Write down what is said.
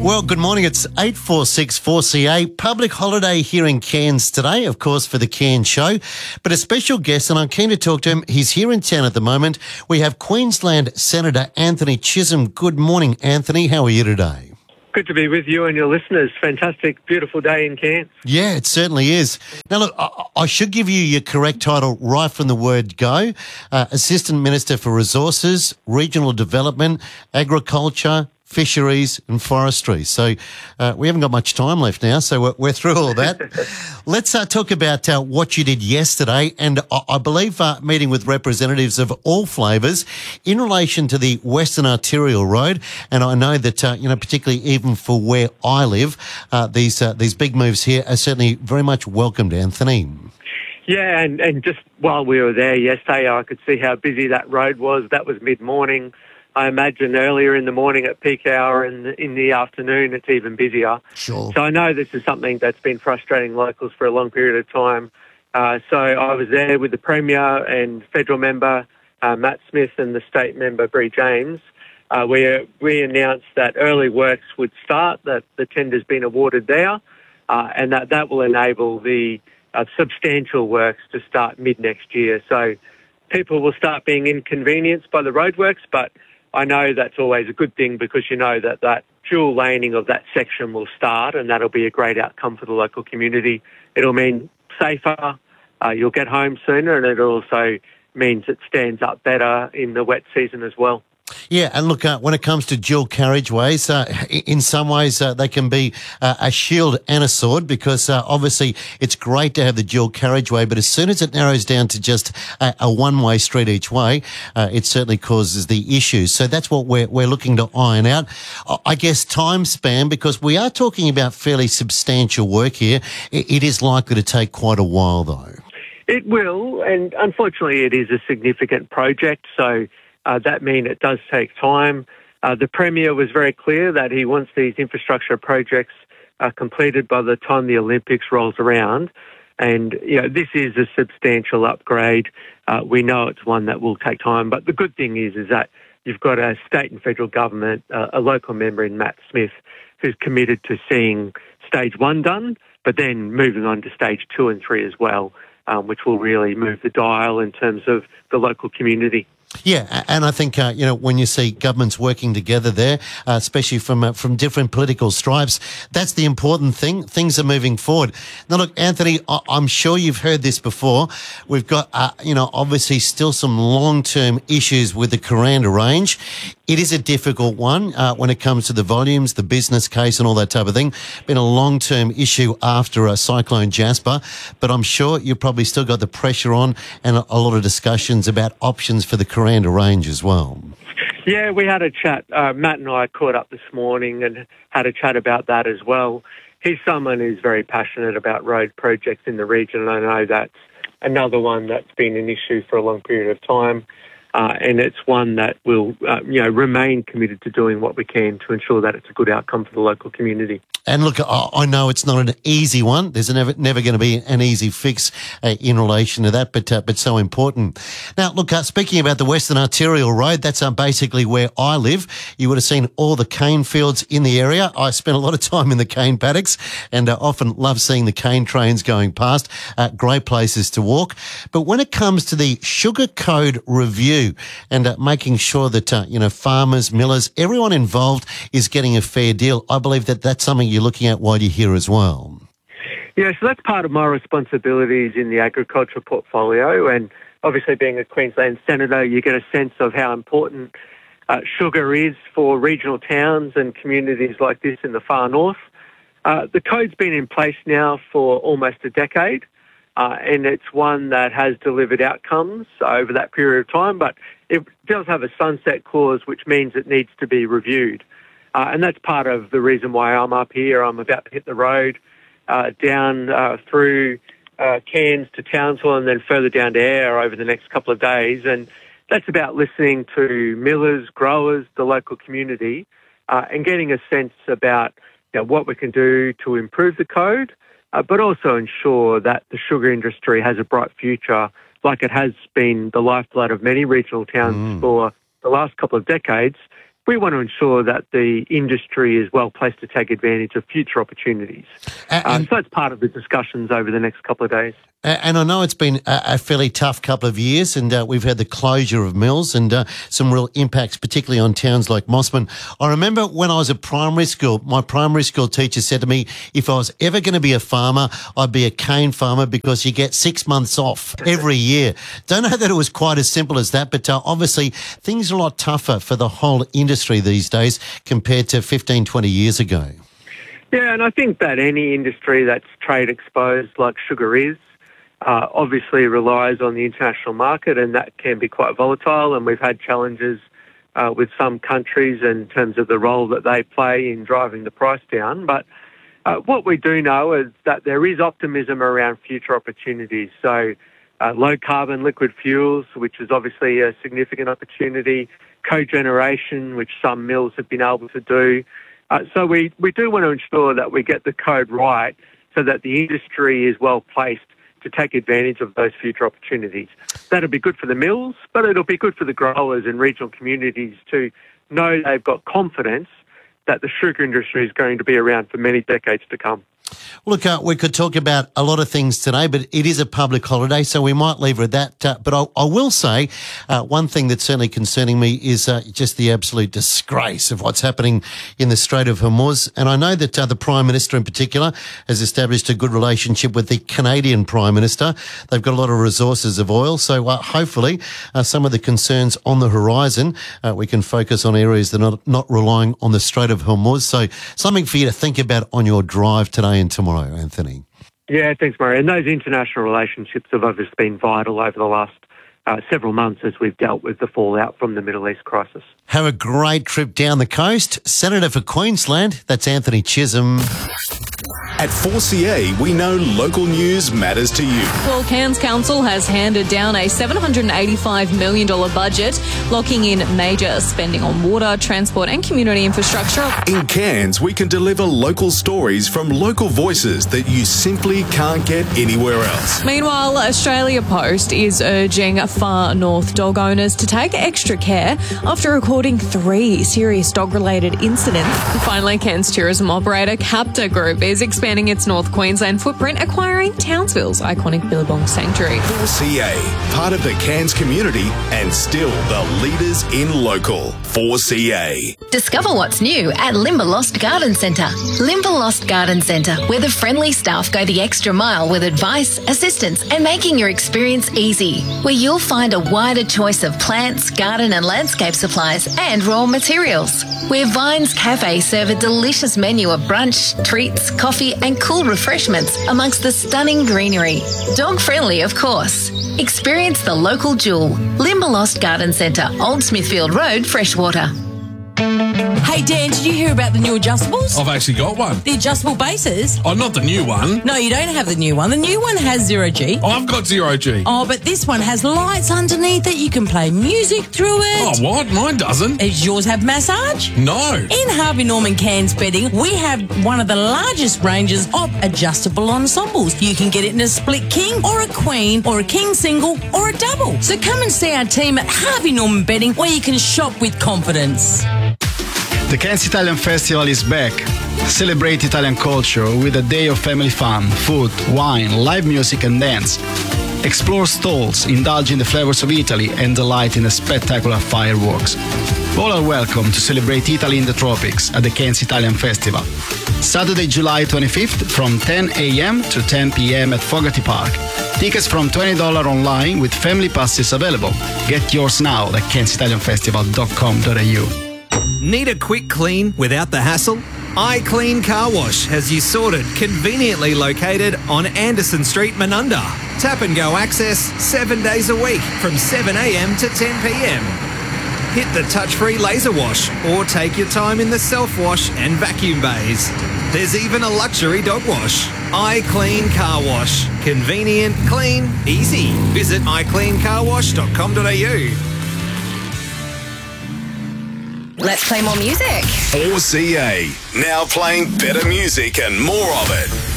Well, good morning. It's 8:46 4CA. Public holiday here in Cairns today, of course, for the Cairns Show. But a special guest, and I'm keen to talk to him. He's here in town at the moment. We have Queensland Senator Anthony Chisholm. Good morning, Anthony. How are you today? Good to be with you and your listeners. Fantastic, beautiful day in Cairns. Yeah, it certainly is. Now, look, I should give you your correct title right from the word go. Assistant Minister for Resources, Regional Development, Agriculture, Fisheries and Forestry. So we haven't got much time left now, so we're through all that. Let's talk about what you did yesterday, and I believe meeting with representatives of all flavours in relation to the Western Arterial Road. And I know that, particularly even for where I live, these big moves here are certainly very much welcomed, Anthony. Yeah, and just while we were there yesterday, I could see how busy that road was. That was mid-morning. I imagine earlier in the morning at peak hour and in the afternoon it's even busier. Sure. So I know this is something that's been frustrating locals for a long period of time. So I was there with the Premier and federal member Matt Smith and the state member Bree James. We announced that early works would start, that the tender's been awarded there, and that will enable the substantial works to start mid-next year. So people will start being inconvenienced by the roadworks, but I know that's always a good thing because you know that dual laning of that section will start, and that'll be a great outcome for the local community. It'll mean safer, you'll get home sooner, and it also means it stands up better in the wet season as well. Yeah, and look, when it comes to dual carriageways, in some ways they can be a shield and a sword because obviously it's great to have the dual carriageway, but as soon as it narrows down to just a one-way street each way, it certainly causes the issues. So that's what we're looking to iron out. I guess time span, because we are talking about fairly substantial work here. It is likely to take quite a while, though. It will, and unfortunately it is a significant project, so that means it does take time. The Premier was very clear that he wants these infrastructure projects completed by the time the Olympics rolls around. And, this is a substantial upgrade. We know it's one that will take time. But the good thing is that you've got a state and federal government, a local member in Matt Smith, who's committed to seeing stage 1 done, but then moving on to stage 2 and 3 as well, which will really move the dial in terms of the local community. Yeah, and I think, when you see governments working together there, especially from different political stripes, that's the important thing. Things are moving forward. Now, look, Anthony, I'm sure you've heard this before. We've got, obviously still some long-term issues with the Kuranda Range. It is a difficult one when it comes to the volumes, the business case and all that type of thing. Been a long-term issue after Cyclone Jasper, but I'm sure you've probably still got the pressure on and a lot of discussions about options for the Kuranda Range as well. Yeah, we had a chat. Matt and I caught up this morning and had a chat about that as well. He's someone who's very passionate about road projects in the region, and I know that's another one that's been an issue for a long period of time. And it's one that will, remain committed to doing what we can to ensure that it's a good outcome for the local community. And look, I know it's not an easy one. There's never going to be an easy fix in relation to that, but so important. Now, look, speaking about the Western Arterial Road, that's basically where I live. You would have seen all the cane fields in the area. I spent a lot of time in the cane paddocks and often love seeing the cane trains going past. Great places to walk. But when it comes to the Sugar Code review and making sure that, farmers, millers, everyone involved is getting a fair deal, I believe that that's something you're looking at while you're here as well. Yeah, so that's part of my responsibilities in the agriculture portfolio, and obviously being a Queensland Senator, you get a sense of how important sugar is for regional towns and communities like this in the far north. The code's been in place now for almost a decade, and it's one that has delivered outcomes over that period of time, but it does have a sunset clause, which means it needs to be reviewed. And that's part of the reason why I'm up here. I'm about to hit the road down through Cairns to Townsville and then further down to Ayr over the next couple of days. And that's about listening to millers, growers, the local community, and getting a sense about what we can do to improve the code, but also ensure that the sugar industry has a bright future, like it has been the lifeblood of many regional towns for the last couple of decades. we want to ensure that the industry is well placed to take advantage of future opportunities. So it's part of the discussions over the next couple of days. And I know it's been a fairly tough couple of years, and we've had the closure of mills and some real impacts, particularly on towns like Mossman. I remember when I was at primary school, my primary school teacher said to me, if I was ever going to be a farmer, I'd be a cane farmer because you get 6 months off every year. Don't know that it was quite as simple as that, but obviously things are a lot tougher for the whole industry these days compared to 15, 20 years ago. Yeah, and I think that any industry that's trade exposed like sugar is, obviously relies on the international market, and that can be quite volatile, and we've had challenges with some countries in terms of the role that they play in driving the price down. But what we do know is that there is optimism around future opportunities. So low carbon liquid fuels, which is obviously a significant opportunity, cogeneration, which some mills have been able to do. So we do want to ensure that we get the code right so that the industry is well placed to take advantage of those future opportunities. That'll be good for the mills, but it'll be good for the growers and regional communities to know they've got confidence that the sugar industry is going to be around for many decades to come. Look, we could talk about a lot of things today, but it is a public holiday, so we might leave it at that. But I will say one thing that's certainly concerning me is just the absolute disgrace of what's happening in the Strait of Hormuz. And I know that the Prime Minister in particular has established a good relationship with the Canadian Prime Minister. They've got a lot of resources of oil, so hopefully some of the concerns on the horizon, we can focus on areas that are not relying on the Strait of Hormuz. So something for you to think about on your drive today and tomorrow, Anthony. Yeah, thanks, Murray. And those international relationships have obviously been vital over the last several months as we've dealt with the fallout from the Middle East crisis. Have a great trip down the coast. Senator for Queensland, that's Anthony Chisholm. At 4CA, we know local news matters to you. Well, Cairns Council has handed down a $785 million budget, locking in major spending on water, transport and community infrastructure. In Cairns, we can deliver local stories from local voices that you simply can't get anywhere else. Meanwhile, Australia Post is urging far north dog owners to take extra care after recording 3 serious dog-related incidents. And finally, Cairns tourism operator Capta Group is expanding its North Queensland footprint, acquiring Townsville's iconic Billabong Sanctuary. 4CA, part of the Cairns community and still the leaders in local. 4CA. Discover what's new at Limberlost Garden Centre. Limberlost Garden Centre, where the friendly staff go the extra mile with advice, assistance and making your experience easy. Where you'll find a wider choice of plants, garden and landscape supplies and raw materials. Where Vines Cafe serve a delicious menu of brunch, treats, coffee and cool refreshments amongst the stunning greenery. Dog friendly, of course. Experience the local jewel. Limberlost Garden Centre, Old Smithfield Road, Freshwater. Hey Dan, did you hear about the new adjustables? I've actually got one. The adjustable bases? Oh, not the new one. No, you don't have the new one. The new one has 0G. Oh, I've got 0G. Oh, but this one has lights underneath it. You can play music through it. Oh, what? Mine doesn't. Does yours have massage? No. In Harvey Norman Cairns Bedding, we have one of the largest ranges of adjustable ensembles. You can get it in a split king or a queen or a king single or a double. So come and see our team at Harvey Norman Bedding, where you can shop with confidence. The Cairns Italian Festival is back. Celebrate Italian culture with a day of family fun, food, wine, live music and dance. Explore stalls, indulge in the flavors of Italy and delight in the spectacular fireworks. All are welcome to celebrate Italy in the tropics at the Cairns Italian Festival. Saturday, July 25th from 10 a.m. to 10 p.m. at Fogarty Park. Tickets from $20 online with family passes available. Get yours now at cairnsitalianfestival.com.au. Need a quick clean without the hassle? iClean Car Wash has you sorted, conveniently located on Anderson Street, Menunda. Tap and go access 7 days a week from 7 a.m. to 10 p.m. Hit the touch-free laser wash or take your time in the self-wash and vacuum bays. There's even a luxury dog wash. iClean Car Wash. Convenient, clean, easy. Visit icleancarwash.com.au. Let's play more music. 4CA, now playing better music and more of it.